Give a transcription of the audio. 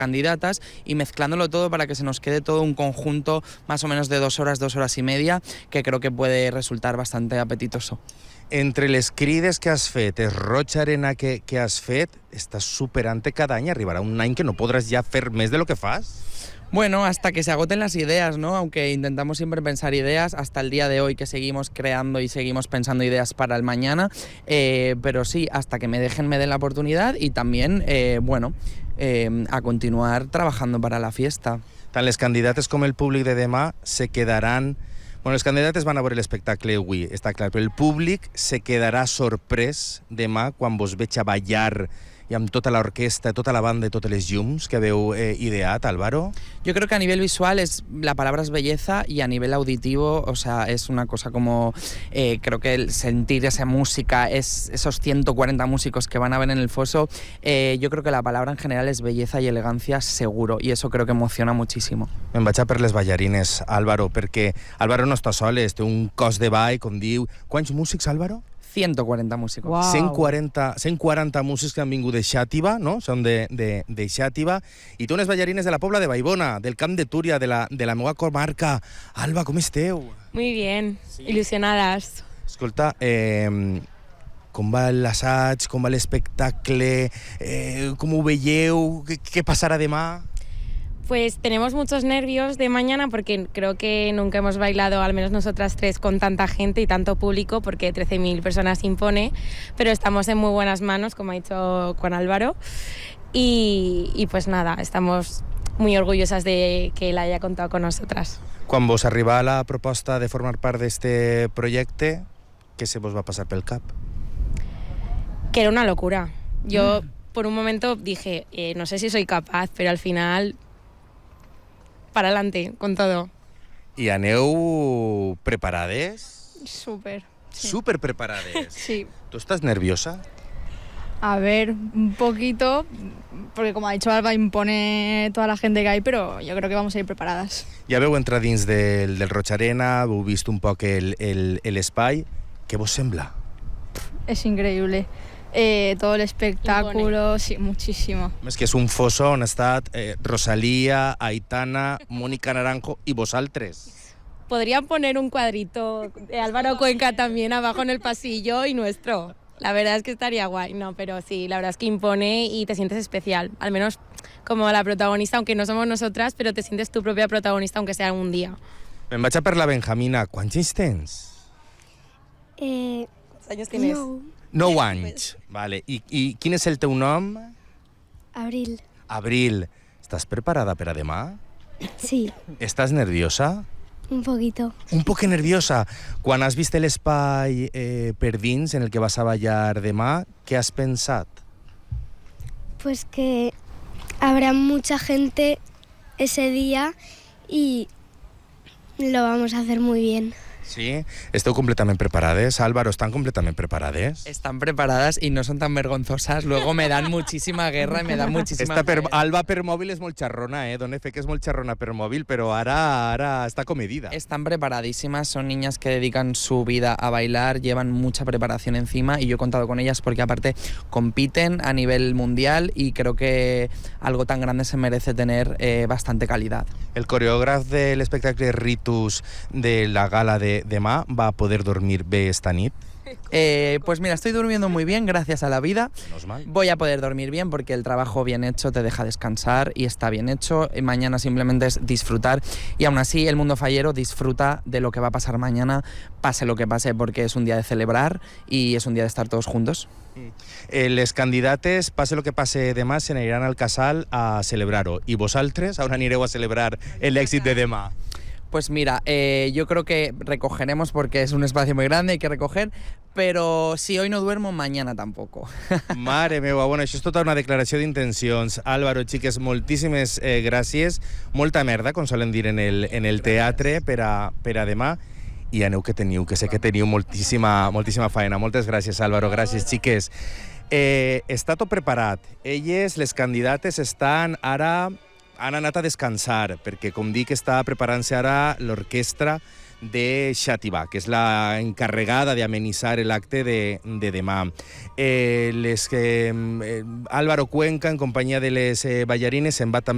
candidatas y mezclándolo todo para que se nos quede todo un conjunto más o menos de 2 horas y media, que creo que puede resultar bastante apetitoso. Entre les crides que has fet, el Roig Arena que has fet, estàs superant cada any, arribarà un any que no podràs ja fer més de lo que fas. Bueno, hasta que se agoten las ideas, ¿no? Aunque intentamos siempre pensar ideas, hasta el día de hoy que seguimos creando y seguimos pensando ideas para el mañana, pero sí, hasta que me den la oportunidad y también, a continuar trabajando para la fiesta. Tant les candidates com el públic de demà se quedaran... Bueno, les candidates van a veure l'espectacle avui, està clar, però el públic se quedarà sorprès demà quan vos veig a ballar y amb tota l'orquestra, tota la banda y totes les llums que habeu ideat, Álvaro? Yo creo que a nivel visual la palabra es belleza y a nivel auditivo, o sea, es una cosa como, creo que el sentir esa música, esos 140 músicos que van a ver en el foso, yo creo que la palabra en general es belleza y elegancia seguro, y eso creo que emociona muchísimo. Me'n vaig a per les ballarines, Álvaro, perquè Álvaro no està sol, té un cos de ball, com diu... Quants músics, Álvaro? 140 músicos. Wow. 140 músics que han vingut de Xàtiva, no? Són de Xàtiva. I té unes ballarines de la Pobla de Vallbona, del Camp de Túria, de la meva comarca. Alba, com esteu? Muy bien, sí. Ilusionadas. Escolta, com va l'assaig, com va l'espectacle, com ho veieu, què passarà demà? Pues tenemos muchos nervios de mañana porque creo que nunca hemos bailado, al menos nosotras tres, con tanta gente y tanto público, porque 13.000 personas impone, pero estamos en muy buenas manos, como ha dicho con Álvaro, y pues nada, estamos muy orgullosas de que él haya contado con nosotras. Quan vos arriba la proposta de formar part d'este projecte, què se vos va passar pel cap? Que era una locura. Yo por un momento dije, no sé si soy capaz, pero al final... para adelante, con todo. I aneu preparades? Súper. Sí. Súper preparades. Sí. ¿Tú estás nerviosa? A ver, un poquito, porque como ha dicho Alba, impone toda la gente que hay, pero yo creo que vamos a ir preparadas. Ja veu entrar dins del Roig Arena, heu vist un poc l'espai. Què vos sembla? Es increíble. Todo el espectáculo, sí, muchísimo. És que és un foso on ha estat Rosalía, Aitana, Mónica Naranjo y vosaltres. Podrían poner un cuadrito de Álvaro Cuenca también abajo en el pasillo y nuestro. La verdad es que estaría guay, no, pero sí, la verdad es que impone y te sientes especial, al menos como la protagonista, aunque no somos nosotras, pero te sientes tu propia protagonista, aunque sea un día. Me'n vaig a per la Benjamina. Quants anys tens? ¿Cuántos años tienes? 9 anys. Vale. I quin és el teu nom? Abril. Abril. Estàs preparada per a demà? Sí, Estàs nerviosa? un poquito. Un poc nerviosa. Quan has vist l'espai per dins en el que vas a ballar demà, què has pensat? Pues que habrá mucha gente ese día y lo vamos a hacer muy bien. Sí? Esteu completament preparades? Álvaro, ¿están completament preparades? Están preparadas y no son tan vergonzosas. Luego me dan muchísima guerra y me dan muchísima... Alba per mòbil és molt xarrona, Dona fe que és molt xarrona per mòbil, però ara està comedida. Están preparadísimas, son niñas que dedican su vida a bailar, llevan mucha preparación encima y yo he contado con ellas porque aparte compiten a nivel mundial y creo que algo tan grande se merece tener bastante calidad. El coreògraf de l'espectacle Ritus de la gala de demà va poder dormir bé esta nit? Pues mira, estoy durmiendo muy bien gracias a la vida. Menos mal. Voy a poder dormir bien porque el trabajo bien hecho te deja descansar y está bien hecho. Mañana simplemente es disfrutar y aún así el mundo fallero disfruta de lo que va a pasar mañana, pase lo que pase, porque es un día de celebrar y es un día de estar todos juntos. Les candidates, pase lo que pase demà, se n'aniran al casal a celebrar-ho. I vosaltres on anireu a celebrar l'èxit de demà? Pues mira, yo creo que recogeremos porque es un espacio muy grande, hay que recoger, pero si hoy no duermo, mañana tampoco. Mare meva, bueno, això és tota una declaració d'intencions. Álvaro, xiques, moltíssimes gràcies. Molta merda, com solen dir en el teatre, per a demà. I aneu que teniu, que sé que teniu moltíssima faena. Moltes gràcies, Álvaro. Gràcies, xiques. Està tot preparat. Elles, les candidates, han anat a descansar, perquè, com dic, està preparant-se ara l'orquestra de Xàtiva, que és la encarregada d'amenitzar l'acte de demà. Álvaro Cuenca, en companyia de les ballarines, se'n va també